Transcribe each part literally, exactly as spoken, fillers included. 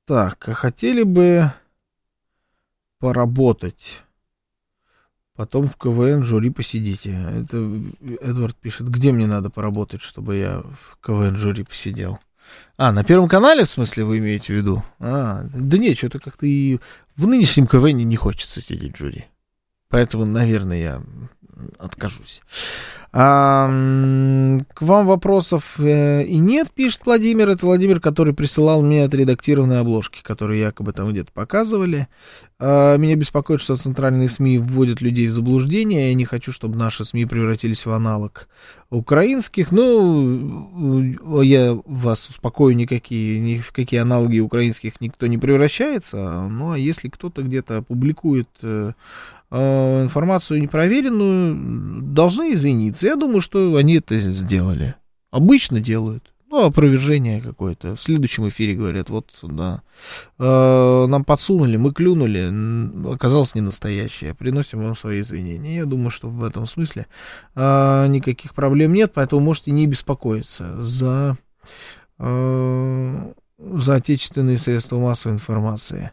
Так, а хотели бы поработать, потом в КВН жюри посидите. Это Эдвард пишет, где мне надо поработать, чтобы я в КВН жюри посидел. А, на Первом канале, в смысле, вы имеете в виду? А, да нет, что-то как-то и в нынешнем КВНе не хочется сидеть в жюри. Поэтому, наверное, я откажусь. А, к вам вопросов э, и нет, пишет Владимир. Это Владимир, который присылал мне отредактированные обложки, которые якобы там где-то показывали. А, меня беспокоит, что центральные СМИ вводят людей в заблуждение. Я не хочу, чтобы наши СМИ превратились в аналог украинских. Ну, я вас успокою, никакие, ни в какие аналоги украинских никто не превращается. Ну, а если кто-то где-то публикует информацию непроверенную, должны извиниться. Я думаю, что они это сделали. Обычно делают. Ну, опровержение какое-то. В следующем эфире говорят, вот, да, э, нам подсунули, мы клюнули, оказалось не настоящее. Приносим вам свои извинения. Я думаю, что в этом смысле э, никаких проблем нет, поэтому можете не беспокоиться за, э, за отечественные средства массовой информации.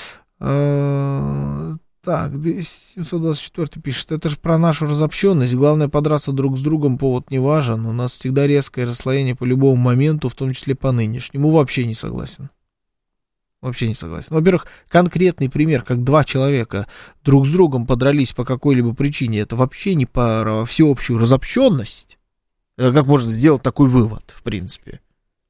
Э, Так, семьсот двадцать четыре пишет, это же про нашу разобщенность, главное подраться друг с другом, повод не важен, у нас всегда резкое расслоение по любому моменту, в том числе по нынешнему, вообще не согласен. Вообще не согласен. Во-первых, конкретный пример, как два человека друг с другом подрались по какой-либо причине, это вообще не про всеобщую разобщенность. Как можно сделать такой вывод, в принципе?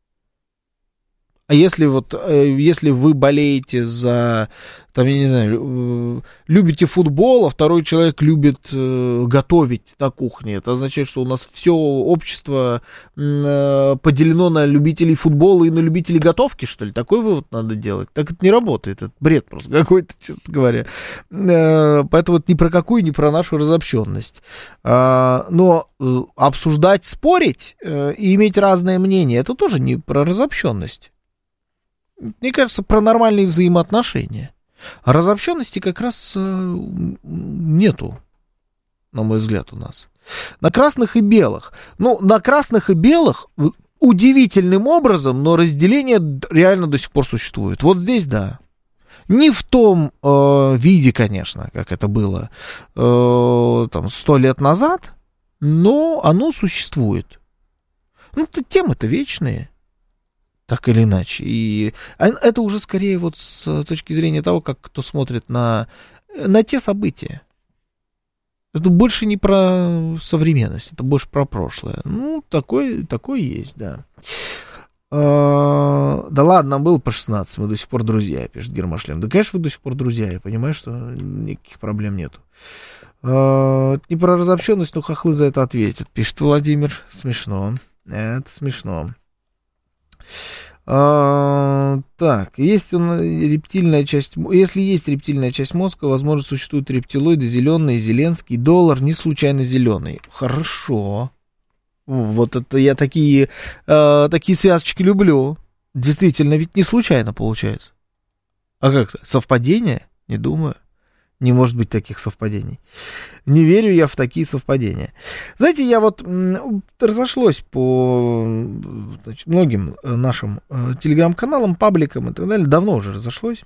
А если вот, если вы болеете за, там, я не знаю, любите футбол, а второй человек любит готовить на кухне, это означает, что у нас все общество поделено на любителей футбола и на любителей готовки, что ли? Такой вывод надо делать? Так это не работает, это бред просто какой-то, честно говоря. Поэтому это ни про какую, ни про нашу разобщенность. Но обсуждать, спорить и иметь разное мнение, это тоже не про разобщенность. Мне кажется, про нормальные взаимоотношения. А разобщенности как раз э, нету, на мой взгляд, у нас. На красных и белых. Ну, на красных и белых удивительным образом, но разделение реально до сих пор существует. Вот здесь да. Не в том э, виде, конечно, как это было э, там сто лет назад, но оно существует. Ну, темы-то вечные. Так или иначе. И это уже скорее вот с точки зрения того, как кто смотрит на, на те события. Это больше не про современность, это больше про прошлое. Ну, такое, такое есть, да. А, да ладно, нам было по шестнадцать, мы до сих пор друзья, пишет Гермошлем. Да, конечно, вы до сих пор друзья, я понимаю, что никаких проблем нету. А, не про разобщенность, но хохлы за это ответят, пишет Владимир. Смешно. Это смешно. А, так, есть рептильная часть, если есть рептильная часть мозга, возможно, существуют рептилоиды, зеленые, Зеленский, доллар, не случайно зеленый. Хорошо. Вот это я такие, э, такие связочки люблю. Действительно, ведь не случайно получается. А как-то? Совпадение? Не думаю. Не может быть таких совпадений. Не верю я в такие совпадения. Знаете, я вот м, разошлось по значит, многим нашим э, телеграм-каналам, пабликам и так далее. Давно уже разошлось.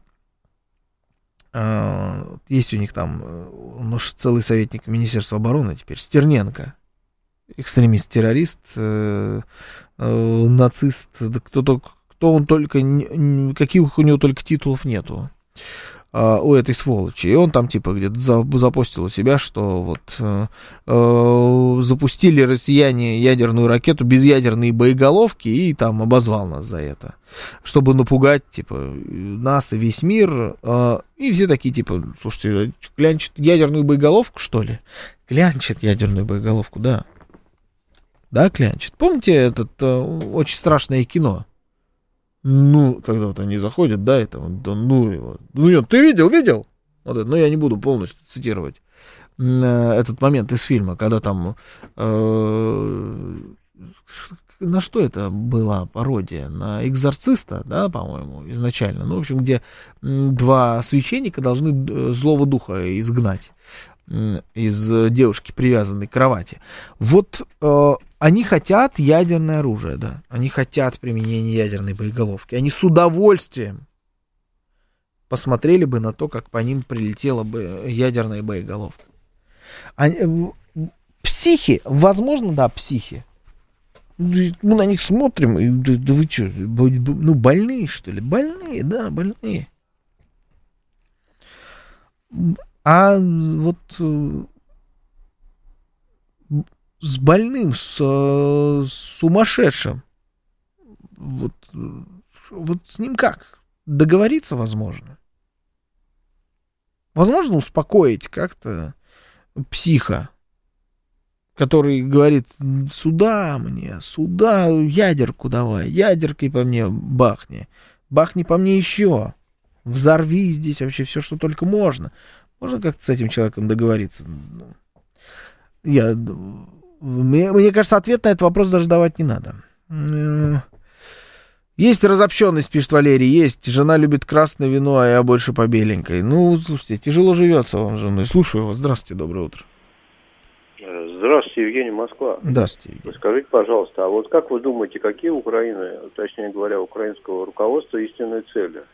Э, есть у них там э, наш целый советник Министерства обороны теперь, Стерненко. Экстремист-террорист, э, э, нацист. Да кто, кто он только... Каких у него только титулов нету. У этой сволочи. И он там типа где-то запостил у себя, что вот э, э, запустили россияне ядерную ракету без ядерной боеголовки и там обозвал нас за это. Чтобы напугать типа нас и весь мир. Э, и все такие типа, слушайте, клянчит ядерную боеголовку, что ли? Клянчит ядерную боеголовку, да. Да, клянчит. Помните это э, очень страшное кино? Ну, когда вот они заходят, да, это, да, ну его, ну, нет, ты видел, видел? Вот это, но я не буду полностью цитировать э, этот момент из фильма, когда там, э, на что это была пародия? На экзорциста, да, по-моему, изначально, ну, в общем, где два священника должны злого духа изгнать из девушки, привязанной к кровати. Вот э, они хотят ядерное оружие, да. Они хотят применения ядерной боеголовки. Они с удовольствием посмотрели бы на то, как по ним прилетела бы ядерная боеголовка. Они, психи, возможно, да, психи. Мы на них смотрим, и да, да вы что, ну больные, что ли? Больные, да, больные. А вот с больным, с, с сумасшедшим, вот, вот с ним как? Договориться возможно? Возможно успокоить как-то психа, который говорит: сюда мне, сюда ядерку давай, ядеркой по мне бахни, бахни по мне еще, взорви здесь вообще все, что только можно. Можно как-то с этим человеком договориться? Я, мне, мне кажется, ответ на этот вопрос даже давать не надо. Есть разобщенность, пишет Валерий, есть. Жена любит красное вино, а я больше по беленькой. Ну, слушайте, тяжело живется вам с женой. Слушаю вас. Здравствуйте, доброе утро. Здравствуйте, Евгений, Москва. Здравствуйте, Евгений. Скажите, пожалуйста, а вот как вы думаете, какие у Украины, точнее говоря, украинского руководства истинные цели?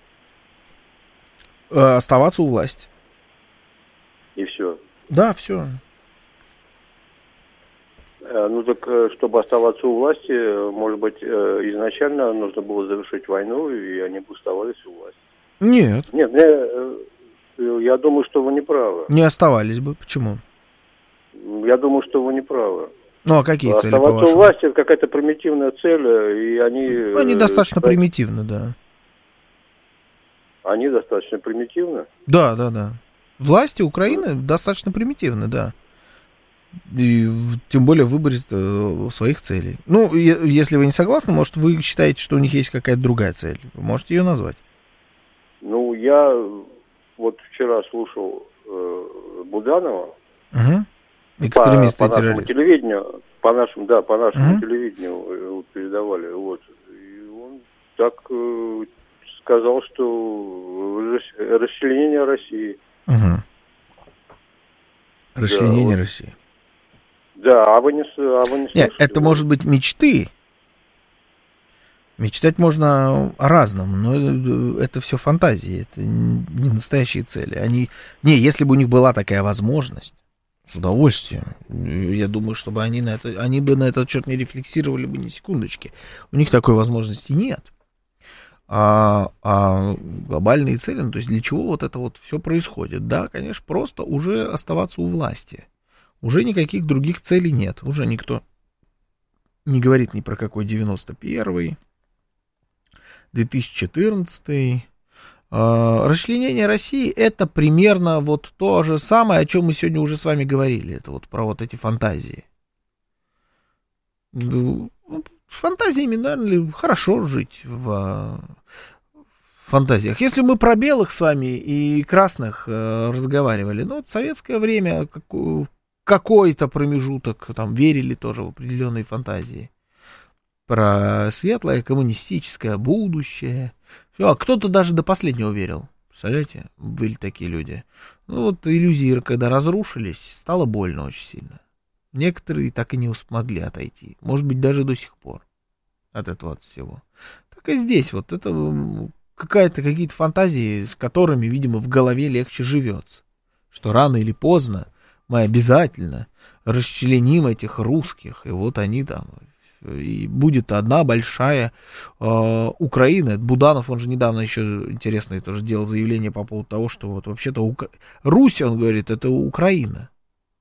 Э, оставаться у власти. И все? Да, все. Ну так, чтобы оставаться у власти, может быть, изначально нужно было завершить войну, и они бы оставались у власти. Нет. Нет, мне, я думаю, что вы не правы. Не оставались бы. Почему? Я думаю, что вы не правы. Ну, а какие цели, по-вашему? по-вашему? Оставаться у власти — это какая-то примитивная цель, и они... Они достаточно считают... примитивны, да. Они достаточно примитивны? Да, да, да. Власти Украины ну. достаточно примитивны, да. И тем более в выборе своих целей. Ну, если вы не согласны, может, вы считаете, что у них есть какая-то другая цель. Вы можете ее назвать. Ну, я вот вчера слушал э, Буданова. Угу. Экстремист по, и по террорист. нашему телевидению, по нашему, да, по нашему угу. телевидению вот, передавали. Вот. И он так э, сказал, что расчленение России. Угу. Расчленение да, вот. России. Да, а вы не, а вы не слышите? Нет, это может быть мечты. Мечтать можно о разном, но это все фантазии, это не настоящие цели. Они... Не, если бы у них была такая возможность, с удовольствием, я думаю, чтобы они, на это... они бы на этот счет не рефлексировали бы ни секундочки. У них такой возможности нет. А, а глобальные цели, ну, то есть для чего вот это вот все происходит? Да, конечно, просто уже оставаться у власти. Уже никаких других целей нет. Уже никто не говорит ни про какой девяносто первый, две тысячи четырнадцатый. Расчленение России — это примерно вот то же самое, о чем мы сегодня уже с вами говорили. Это вот про вот эти фантазии. Фантазиями, наверное, хорошо жить в фантазиях. Если мы про белых с вами и красных разговаривали, ну, вот советское время, какой-то промежуток, там, верили тоже в определенные фантазии. Про светлое коммунистическое будущее. А кто-то даже до последнего верил. Представляете, были такие люди. Ну вот иллюзии, когда разрушились, стало больно очень сильно. Некоторые так и не смогли отойти. Может быть, даже до сих пор от этого от всего. Так и здесь вот это какая-то, какие-то фантазии, с которыми, видимо, в голове легче живется. Что рано или поздно мы обязательно расчленим этих русских. И вот они там... И будет одна большая э, Украина. Буданов, он же недавно еще интересное тоже делал заявление по поводу того, что вот вообще-то Укра... Русь, он говорит, это Украина.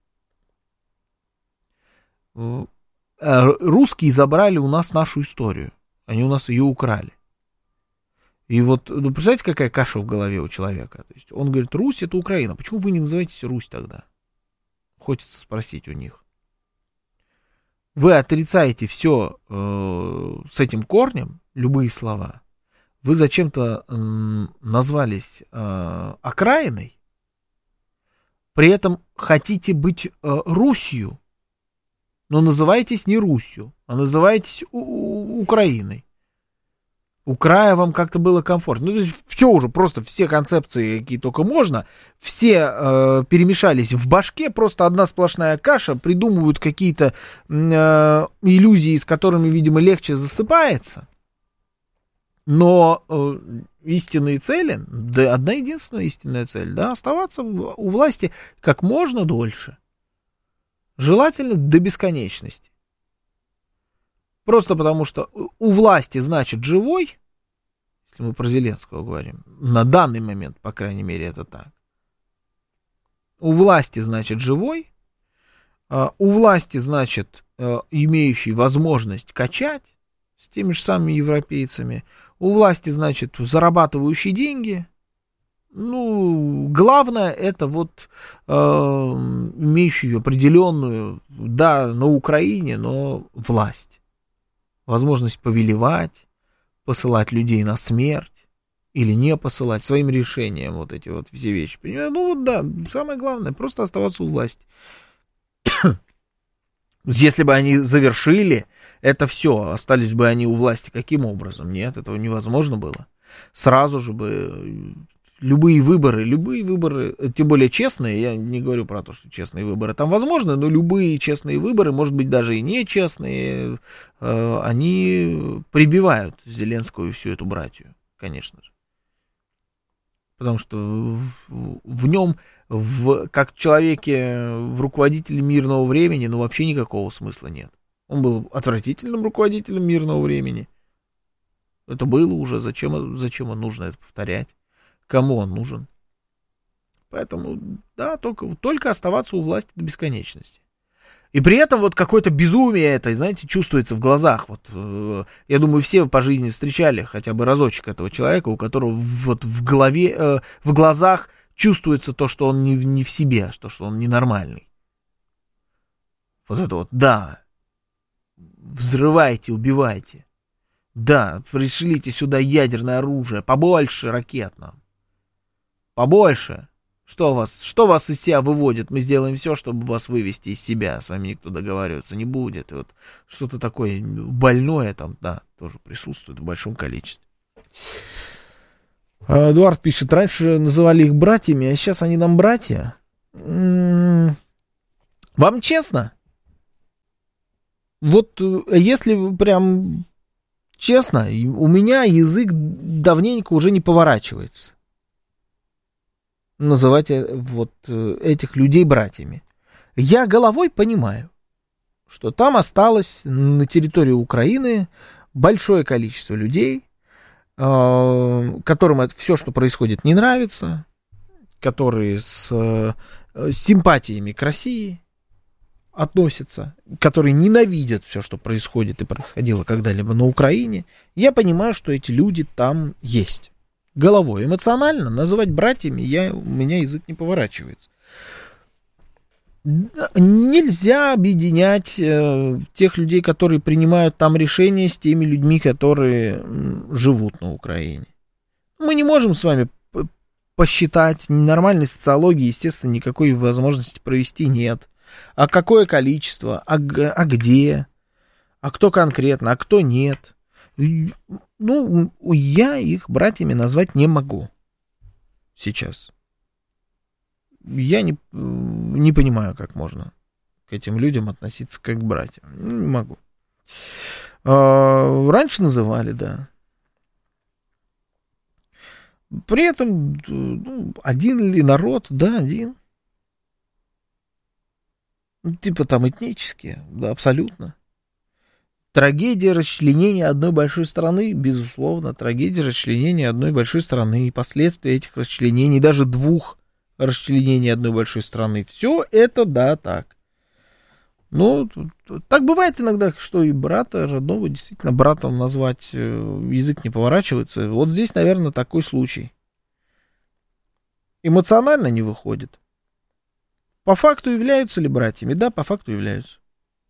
Э, русские забрали у нас нашу историю. Они у нас ее украли. И вот, ну, представляете, какая каша в голове у человека? То есть он говорит, Русь это Украина. Почему вы не называетесь Русь тогда? Хочется спросить у них. Вы отрицаете все э, с этим корнем, любые слова. Вы зачем-то э, назвались э, окраиной, при этом хотите быть э, Русью, но называетесь не Русью, а называетесь у- у- Украиной. У края вам как-то было комфортно. Ну, то есть все уже, просто все концепции, какие только можно, все э, перемешались в башке, просто одна сплошная каша, придумывают какие-то э, иллюзии, с которыми, видимо, легче засыпается. Но э, истинные цели, да, одна единственная истинная цель, да, оставаться у власти как можно дольше. Желательно до бесконечности. Просто потому, что у власти значит живой, если мы про Зеленского говорим, на данный момент, по крайней мере, это так. У власти значит живой, э, у власти значит э, имеющий возможность качать с теми же самыми европейцами, у власти, значит, зарабатывающие деньги. Ну, главное, это вот э, имеющий определенную, да, на Украине, но власть. Возможность повелевать, посылать людей на смерть или не посылать своим решением вот эти вот все вещи. Понимаете? Ну вот да, самое главное, просто оставаться у власти. Если бы они завершили это все, остались бы они у власти каким образом? Нет, этого невозможно было. Сразу же бы любые выборы, любые выборы, тем более честные, я не говорю про то, что честные выборы там возможны, но любые честные выборы, может быть, даже и нечестные, э, они прибивают Зеленского и всю эту братью, конечно же. Потому что в, в нем, в, как человеке, в руководителе мирного времени, ну, вообще никакого смысла нет. Он был отвратительным руководителем мирного времени. Это было уже, зачем, зачем нужно это повторять? Кому он нужен? Поэтому, да, только, только оставаться у власти до бесконечности. И при этом вот какое-то безумие это, знаете, чувствуется в глазах. Вот, э, я думаю, все по жизни встречали хотя бы разочек этого человека, у которого вот в голове, э, в глазах чувствуется то, что он не, не в себе, то, что он ненормальный. Вот это вот, да. Взрывайте, убивайте. Да, пришлите сюда ядерное оружие, побольше ракет нам. Побольше. Что вас, что вас из себя выводит? Мы сделаем все, чтобы вас вывести из себя. С вами никто договариваться не будет. И вот что-то такое больное там, да, тоже присутствует в большом количестве. Эдуард пишет, раньше называли их братьями, а сейчас они нам братья. М-м- вам честно? Вот если прям честно, у меня язык давненько уже не поворачивается называть вот этих людей братьями. Я головой понимаю, что там осталось на территории Украины большое количество людей, которым это все, что происходит, не нравится, которые с, с симпатиями к России относятся, которые ненавидят все, что происходит и происходило когда-либо на Украине. Я понимаю, что эти люди там есть. Головой. Эмоционально называть братьями я, у меня язык не поворачивается. Нельзя объединять э, тех людей, которые принимают там решения, с теми людьми, которые живут на Украине. Мы не можем с вами посчитать, нормальной социологии, естественно, никакой возможности провести нет. А какое количество, а, а где, а кто конкретно, а кто нет. Ну, я их братьями назвать не могу сейчас. Я не, не понимаю, как можно к этим людям относиться как к братьям. Не могу. А, раньше называли, да. При этом, ну, один ли народ? Да, один. Типа там этнические, да, абсолютно. Трагедия расчленения одной большой страны, безусловно, трагедия расчленения одной большой страны и последствия этих расчленений, даже двух расчленений одной большой страны. Все это, да, так. Ну, так бывает иногда, что и брата родного действительно братом назвать язык не поворачивается. Вот здесь, наверное, такой случай. Эмоционально не выходит. По факту являются ли братьями? Да, по факту являются.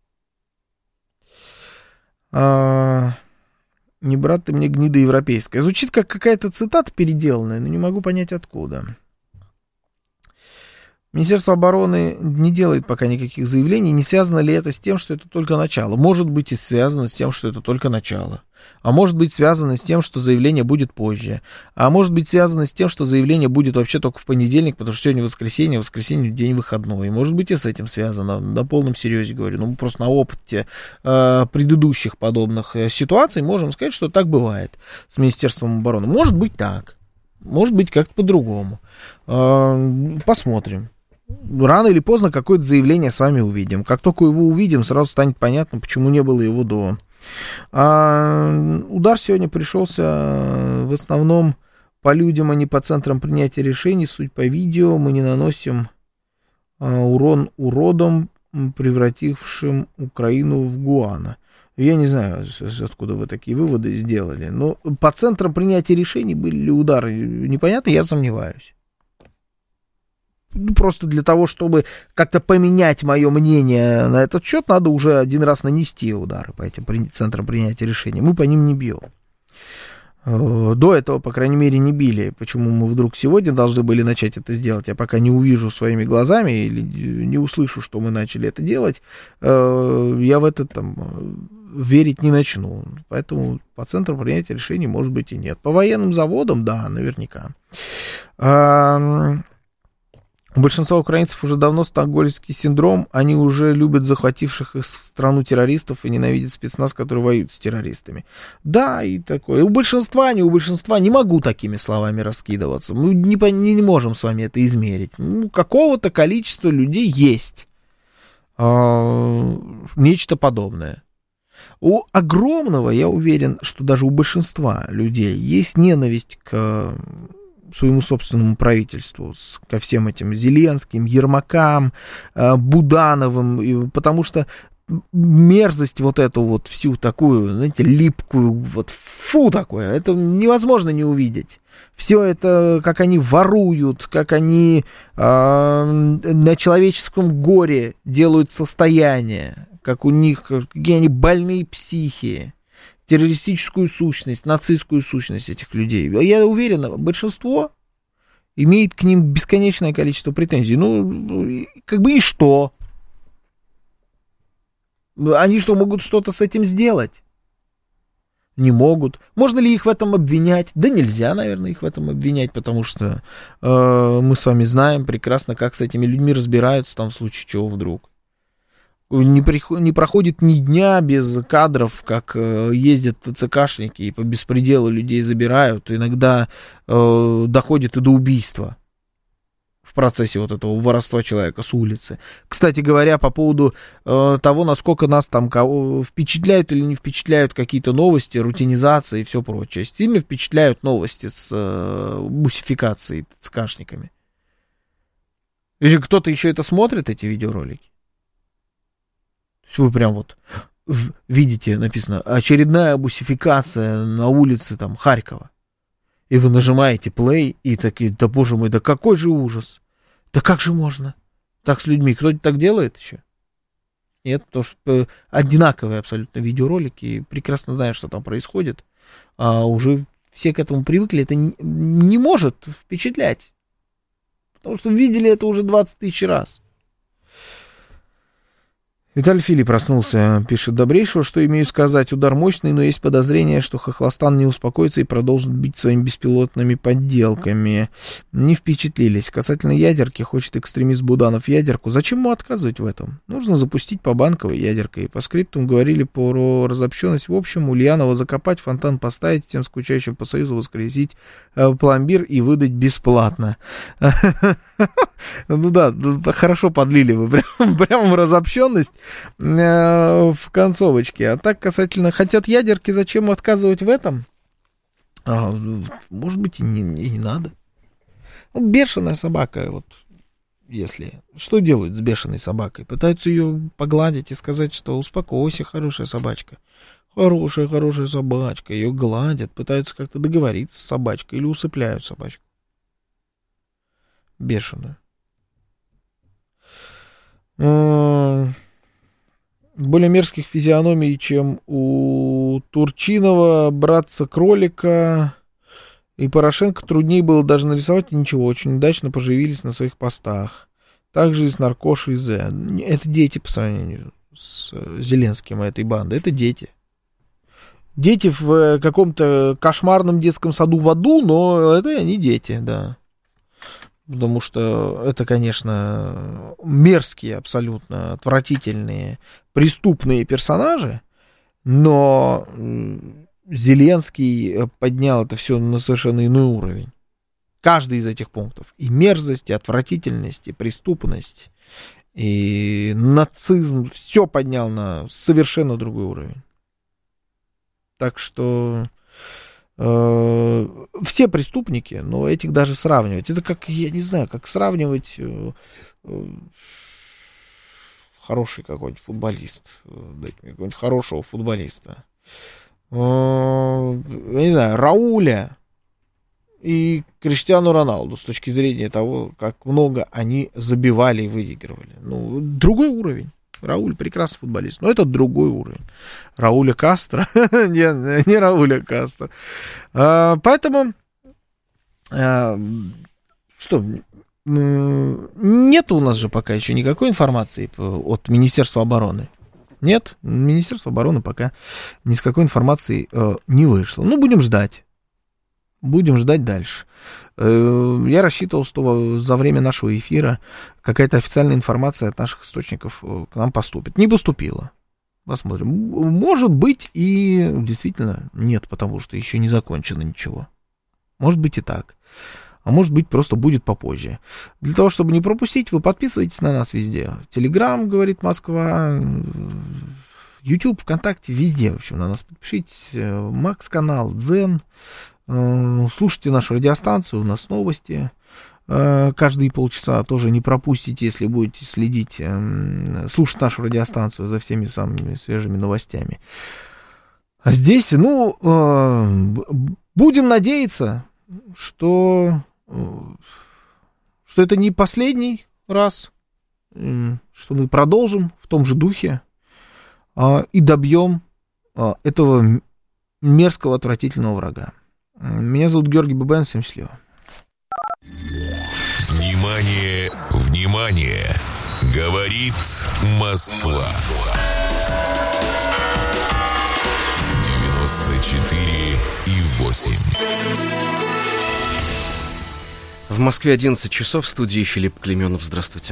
А, не брат ты мне, гнида европейская. Звучит как какая-то цитата переделанная, но не могу понять откуда. Министерство обороны не делает пока никаких заявлений. Не связано ли это с тем, что это только начало? Может быть, и связано с тем, что это только начало. А может быть связано с тем, что заявление будет позже. А может быть связано с тем, что заявление будет вообще только в понедельник, потому что сегодня воскресенье, воскресенье день выходной. Может быть и с этим связано. На полном серьезе говорю. Ну, просто на опыте э, предыдущих подобных ситуаций можем сказать, что так бывает с Министерством обороны. Может быть так. Может быть как-то по-другому. Э, посмотрим. Рано или поздно какое-то заявление с вами увидим. Как только его увидим, сразу станет понятно, почему не было его до. А, удар сегодня пришелся в основном по людям, а не по центрам принятия решений. Суть по видео, мы не наносим а, урон уродам, превратившим Украину в Гуана. Я не знаю, откуда вы такие выводы сделали, но по центрам принятия решений были ли удары, непонятно, я сомневаюсь. Просто для того, чтобы как-то поменять мое мнение на этот счет, надо уже один раз нанести удары по этим центрам принятия решений. Мы по ним не бьем. До этого, по крайней мере, не били. Почему мы вдруг сегодня должны были начать это сделать? Я пока не увижу своими глазами или не услышу, что мы начали это делать, я в это там верить не начну. Поэтому по центрам принятия решений, может быть, и нет. По военным заводам, да, наверняка. У большинства украинцев уже давно стокгольмский синдром, они уже любят захвативших их страну террористов и ненавидят спецназ, который воюет с террористами. Да, и такое. У большинства, не у большинства, не могу такими словами раскидываться. Мы не, не, не можем с вами это измерить. Ну, какого-то количества людей есть а, нечто подобное. У огромного, я уверен, что даже у большинства людей есть ненависть к своему собственному правительству, ко всем этим Зеленским, Ермакам, Будановым, потому что мерзость вот эту вот всю такую, знаете, липкую, вот фу такое, это невозможно не увидеть. Все это, как они воруют, как они э, на человеческом горе делают состояние, как у них, какие они больные психи. Террористическую сущность, нацистскую сущность этих людей. Я уверен, большинство имеет к ним бесконечное количество претензий. Ну, как бы и что? Они что, могут что-то с этим сделать? Не могут. Можно ли их в этом обвинять? Да нельзя, наверное, их в этом обвинять, потому что э, мы с вами знаем прекрасно, как с этими людьми разбираются там в случае чего вдруг. Не, приход, не проходит ни дня без кадров, как э, ездят ТЦКшники и по беспределу людей забирают. Иногда э, доходит и до убийства в процессе вот этого воровства человека с улицы. Кстати говоря, по поводу э, того, насколько нас там кого, впечатляют или не впечатляют какие-то новости, рутинизация и все прочее. Сильно впечатляют новости с э, бусификацией ТЦКшниками. Или кто-то еще это смотрит, эти видеоролики? Вы прям вот видите, написано, очередная бусификация на улице там Харькова. И вы нажимаете play и такие, да боже мой, да какой же ужас. Да как же можно? Так с людьми. Кто-то так делает еще? Нет, потому что одинаковые абсолютно видеоролики, и прекрасно знаешь, что там происходит. А уже все к этому привыкли. Это не, не может впечатлять. Потому что видели это уже двадцать тысяч раз. Виталий Фили проснулся, пишет: добрейшего, что имею сказать, удар мощный, но есть подозрение, что Хохлостан не успокоится и продолжит бить своими беспилотными подделками. Не впечатлились. Касательно ядерки, хочет экстремист Буданов ядерку. Зачем ему отказывать в этом? Нужно запустить по банковой ядеркой. По скриптам говорили про разобщенность. В общем, Ульянова закопать, фонтан поставить, тем скучающим по Союзу воскресить э, пломбир и выдать бесплатно. Ну да, хорошо подлили вы прям в разобщенность в концовочке. А так касательно хотят ядерки, зачем отказывать в этом? А, может быть и не, и не надо. Вот бешеная собака, вот если что делают с бешеной собакой, пытаются ее погладить и сказать, что успокойся, хорошая собачка, хорошая хорошая собачка, ее гладят, пытаются как-то договориться с собачкой или усыпляют собачку бешеную. Более мерзких физиономий, чем у Турчинова, братца-кролика и Порошенко, труднее было даже нарисовать, и ничего, очень удачно поживились на своих постах. Также и с Наркошей Зе. Это дети по сравнению с Зеленским и этой банды. Это дети. дети в каком-то кошмарном детском саду в аду, но это не дети, да. Потому что это, конечно, мерзкие, абсолютно отвратительные, преступные персонажи, но Зеленский поднял это все на совершенно иной уровень. Каждый из этих пунктов. И мерзость, и отвратительность, и преступность, и нацизм. Все поднял на совершенно другой уровень. Так что э, все преступники, но этих даже сравнивать. Это как, я не знаю, как сравнивать э, э, хороший какой-нибудь футболист. Дайте мне какого-нибудь хорошего футболиста. Э, я не знаю, Рауля и Криштиану Роналду с точки зрения того, как много они забивали и выигрывали. Ну, другой уровень. Рауль прекрасный футболист, но это другой уровень. Рауля Кастро, не, не Рауля Кастро. А, поэтому, а, что, нет у нас же пока еще никакой информации от Министерства обороны. Нет, Министерство обороны пока ни с какой информацией а, не вышло. Ну, будем ждать. Будем ждать дальше. Я рассчитывал, что за время нашего эфира какая-то официальная информация от наших источников к нам поступит. Не поступила. Посмотрим. Может быть, и действительно нет, потому что еще не закончено ничего. Может быть и так. А может быть, просто будет попозже. Для того, чтобы не пропустить, вы подписывайтесь на нас везде. Телеграм, говорит Москва, YouTube, ВКонтакте, везде. В общем, на нас подпишитесь. Макс-канал, Дзен. Слушайте нашу радиостанцию, у нас новости каждые полчаса, тоже не пропустите, если будете следить, слушать нашу радиостанцию за всеми самыми свежими новостями. А здесь, ну, будем надеяться, что, что это не последний раз, что мы продолжим в том же духе и добьем этого мерзкого, отвратительного врага. Меня зовут Георгий Бабаян, всем счастливо. Внимание, внимание! Говорит Москва. девяносто четыре и восемь. В Москве одиннадцать часов, в студии Филипп Клеменов. Здравствуйте.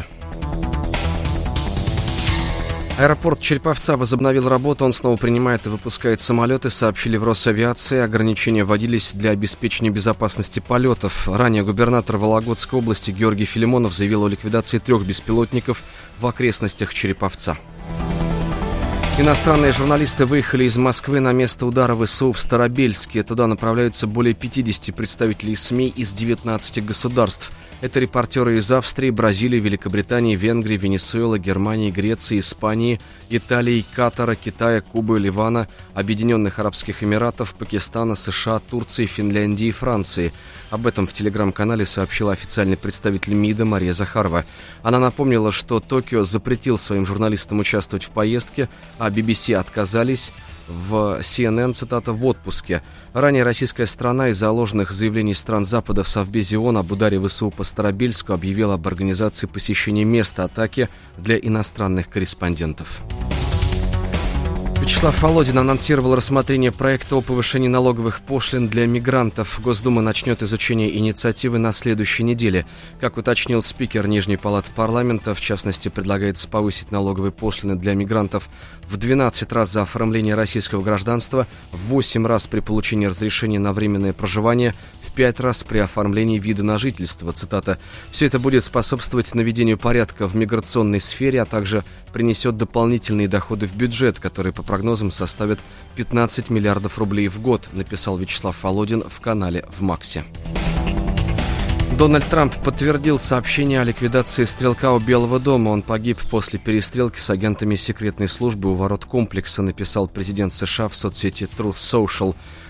Аэропорт Череповца возобновил работу, он снова принимает и выпускает самолеты, сообщили в Росавиации. Ограничения вводились для обеспечения безопасности полетов. Ранее губернатор Вологодской области Георгий Филимонов заявил о ликвидации трех беспилотников в окрестностях Череповца. Иностранные журналисты выехали из Москвы на место удара ВСУ в Старобельске. Туда направляются более пятьдесят представителей СМИ из девятнадцати государств. Это репортеры из Австрии, Бразилии, Великобритании, Венгрии, Венесуэлы, Германии, Греции, Испании, Италии, Катара, Китая, Кубы, Ливана, Объединенных Арабских Эмиратов, Пакистана, США, Турции, Финляндии и Франции. Об этом в телеграм-канале сообщила официальный представитель МИДа Мария Захарова. Она напомнила, что Токио запретил своим журналистам участвовать в поездке, а би би си отказались. В си эн эн, цитата, в отпуске. Ранее российская сторона из-за ложных заявлений стран Запада в Совбезе ООН об ударе ВСУ по Старобельску объявила об организации посещения места атаки для иностранных корреспондентов. Вячеслав Володин анонсировал рассмотрение проекта о повышении налоговых пошлин для мигрантов. Госдума начнет изучение инициативы на следующей неделе. Как уточнил спикер Нижней палаты парламента, в частности, предлагается повысить налоговые пошлины для мигрантов в двенадцать раз за оформление российского гражданства, в восемь раз при получении разрешения на временное проживание, в пять раз при оформлении вида на жительство. Цитата. «Все это будет способствовать наведению порядка в миграционной сфере, а также принесет дополнительные доходы в бюджет, которые, по прогнозам, составят пятнадцать миллиардов рублей в год», написал Вячеслав Володин в канале в Максе. Дональд Трамп подтвердил сообщение о ликвидации стрелка у Белого дома. Он погиб после перестрелки с агентами секретной службы у ворот комплекса, написал президент США в соцсети Truth Social.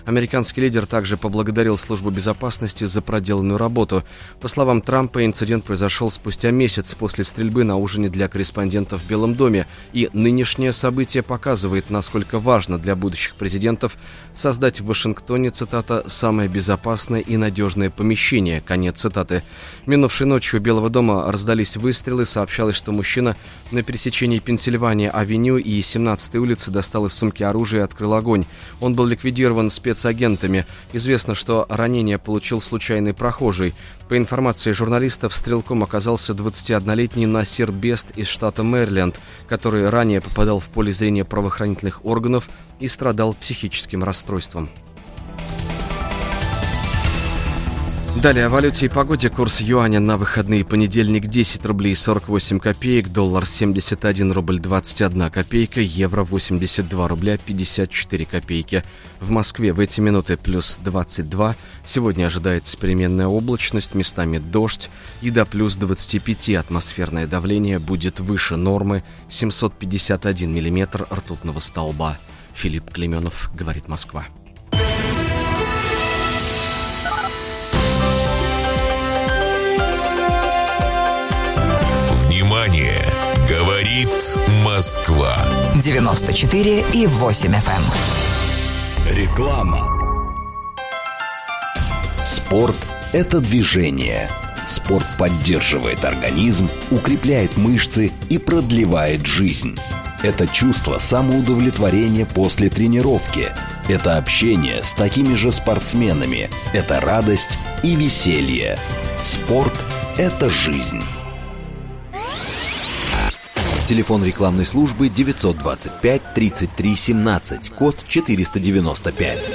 Американский лидер также поблагодарил службу безопасности за проделанную работу. По словам Трампа, инцидент произошел спустя месяц после стрельбы на ужине для корреспондентов в Белом доме, и нынешнее событие показывает, насколько важно для будущих президентов создать в Вашингтоне, цитата, «самое безопасное и надежное помещение», конец цитаты. Минувшей ночью у Белого дома раздались выстрелы, сообщалось, что мужчина на пересечении Пенсильвания-авеню и семнадцатой улицы достал из сумки оружие и открыл огонь. Он был ликвидирован спецагентами. Известно, что ранение получил случайный прохожий. По информации журналистов, стрелком оказался двадцатиоднолетний Насир Бест из штата Мэриленд, который ранее попадал в поле зрения правоохранительных органов и страдал психическим расстройством. Далее о валюте и погоде. Курс юаня на выходные: понедельник десять рублей сорок восемь копеек, доллар семьдесят один рубль двадцать одна копейка, евро восемьдесят два рубля пятьдесят четыре копейки. В Москве в эти минуты плюс двадцать два. Сегодня ожидается переменная облачность, местами дождь, и до плюс двадцать пять. Атмосферное давление будет выше нормы, семьсот пятьдесят один миллиметр ртутного столба. Филипп Клеменов, говорит Москва. Внимание! Говорит Москва. девяносто четыре и восемь эф эм. Реклама. Спорт – это движение. Спорт поддерживает организм, укрепляет мышцы и продлевает жизнь. Это чувство самоудовлетворения после тренировки. Это общение с такими же спортсменами. Это радость и веселье. Спорт – это жизнь. Телефон рекламной службы девятьсот двадцать пять тридцать три семнадцать, код четыреста девяносто пять.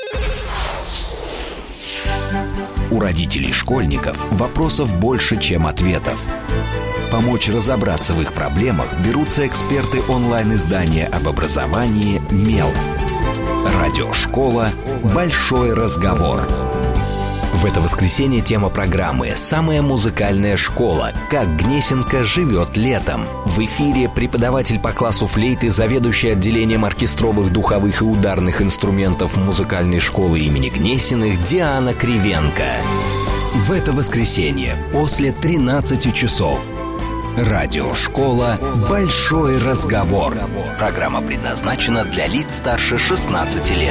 У родителей школьников вопросов больше, чем ответов. Помочь разобраться в их проблемах берутся эксперты онлайн-издания об образовании «Мел». Радиошкола «Большой разговор». В это воскресенье тема программы «Самая музыкальная школа. Как Гнесинка живет летом». В эфире преподаватель по классу флейты, заведующий отделением оркестровых, духовых и ударных инструментов музыкальной школы имени Гнесиных Диана Кривенко. В это воскресенье после тринадцати часов. Радиошкола «Большой разговор». Программа предназначена для лиц старше шестнадцати лет.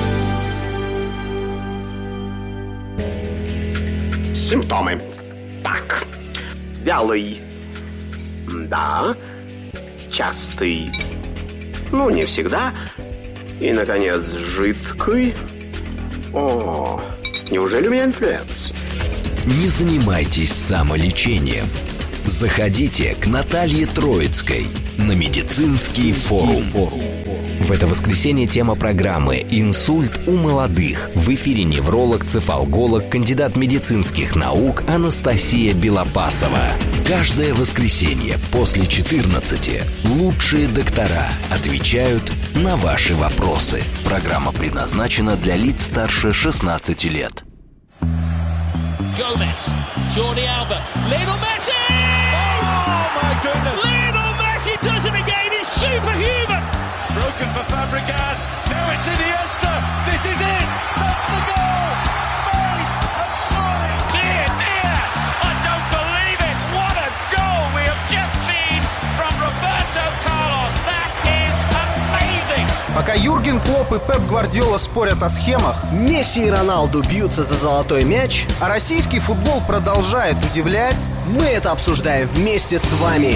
Симптомы. Так. Вялый. Да. Частый. Ну, не всегда. И, наконец, жидкий. О, неужели у меня инфлюенс? Не занимайтесь самолечением. Заходите к Наталье Троицкой на медицинский форум. В это воскресенье тема программы «Инсульт у молодых». В эфире невролог, цефалголог, кандидат медицинских наук Анастасия Белопасова. Каждое воскресенье после четырнадцати лучшие доктора отвечают на ваши вопросы. Программа предназначена для лиц старше шестнадцати лет. Gomez, Jordi Alba, Lionel Messi! Oh my goodness! Lionel Messi does it again. It's superhuman. It's broken for Fabregas. Now it's Iniesta. This is it. That's the goal. Spain have surely. Dear, dear, I don't believe it. What a goal we have just seen from Roberto Carlos. That is amazing. Пока Юрген Клопп и Пеп Гвардиола спорят о схемах, Месси и Роналду бьются за золотой мяч, а российский футбол продолжает удивлять, мы это обсуждаем вместе с вами.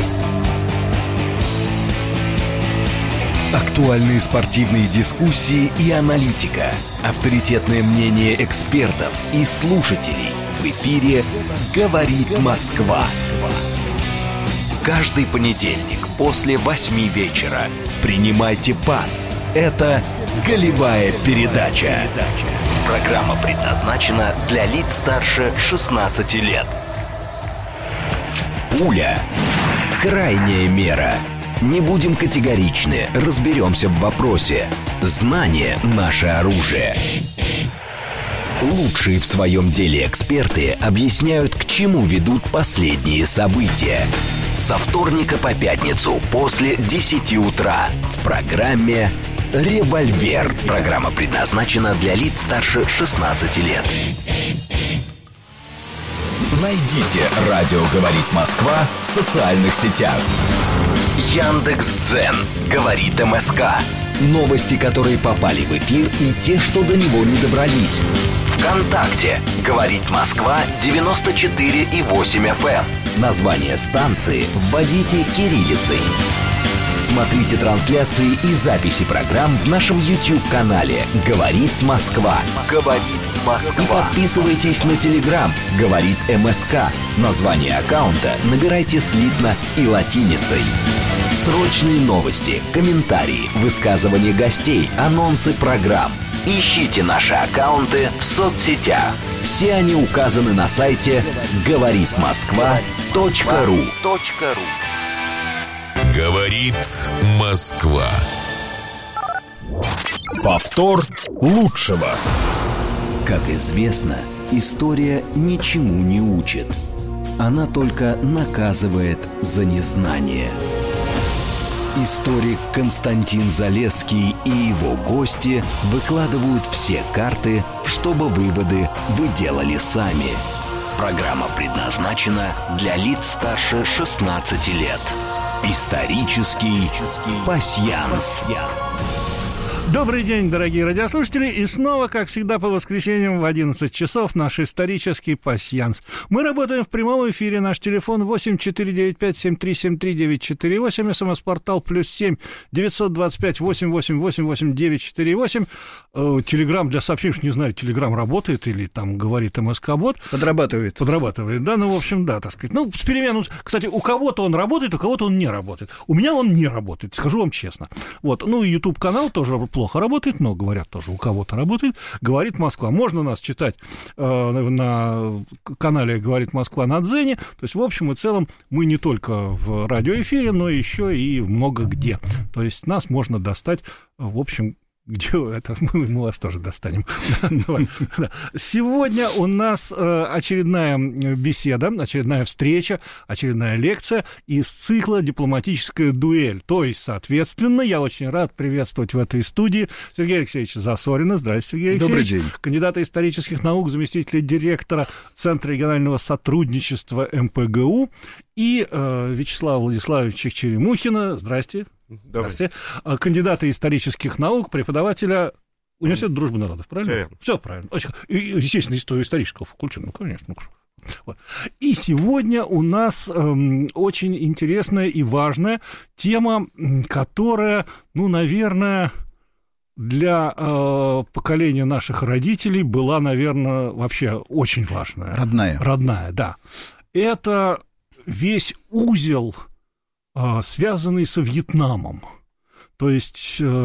Актуальные спортивные дискуссии и аналитика. Авторитетное мнение экспертов и слушателей. В эфире «Говорит Москва». Каждый понедельник после восьми вечера принимайте пас. Это «Голевая передача». Программа предназначена для лиц старше шестнадцати лет. Пуля. Крайняя мера. Не будем категоричны, разберемся в вопросе. Знание – наше оружие. Лучшие в своем деле эксперты объясняют, к чему ведут последние события. Со вторника по пятницу после десяти утра в программе «Револьвер». Программа предназначена для лиц старше шестнадцати лет. Найдите «Радио говорит Москва» в социальных сетях. Яндекс.Дзен. Говорит МСК. Новости, которые попали в эфир, и те, что до него не добрались. ВКонтакте. Говорит Москва девяносто четыре и восемь эф эм. Название станции вводите кириллицей. Смотрите трансляции и записи программ в нашем YouTube-канале «Говорит Москва». «Говорит Москва». И подписывайтесь на Telegram «Говорит МСК». Название аккаунта набирайте слитно и латиницей. Срочные новости, комментарии, высказывания гостей, анонсы программ. Ищите наши аккаунты в соцсетях. Все они указаны на сайте говорит москва точка ру. Говорит Москва. Повтор лучшего. Как известно, история ничему не учит. Она только наказывает за незнание. Историк Константин Залесский и его гости выкладывают все карты, чтобы выводы вы делали сами. Программа предназначена для лиц старше шестнадцати лет. Исторический пасьянс. Добрый день, дорогие радиослушатели, и снова, как всегда, по воскресеньям в одиннадцать часов наш исторический пасьянс. Мы работаем в прямом эфире, наш телефон восемь четыре девять пять семь три семь три девять четыре восемь, смс-портал плюс семь девятьсот двадцать пять восемь восемь восемь восемь девять четыре восемь, телеграм для сообщений, не знаю, телеграм работает или там говорит МСК-бот. Подрабатывает. Подрабатывает, да, ну, в общем, да, так сказать. Ну, с перемену, кстати, у кого-то он работает, у кого-то он не работает. У меня он не работает, скажу вам честно. Вот, ну, и YouTube-канал тоже плохо работает, но, говорят, тоже у кого-то работает. «Говорит Москва». Можно нас читать э, на канале «Говорит Москва» на Дзене. То есть, в общем и целом, мы не только в радиоэфире, но еще и много где. То есть, нас можно достать, в общем, где это, мы, мы вас тоже достанем. Сегодня у нас очередная беседа, очередная встреча, очередная лекция из цикла «Дипломатическая дуэль». То есть, соответственно, я очень рад приветствовать в этой студии Сергея Алексеевича Засорина. Здравствуйте, Сергей Алексеевич. Добрый день. Кандидата исторических наук, заместителя директора Центра регионального сотрудничества эм пэ гэ у. И э, Вячеслава Владиславовича Черемухина. Здрасте. Здравствуйте. Кандидата исторических наук, преподавателя Университета дружбы народов, правильно? Yeah. Все правильно. И, естественно, историю исторического факультета. Ну, конечно. Вот. И сегодня у нас эм, очень интересная и важная тема, которая, ну, наверное, для э, поколения наших родителей была, наверное, вообще очень важная. Родная. Родная, да. Это весь узел, связанный со Вьетнамом. То есть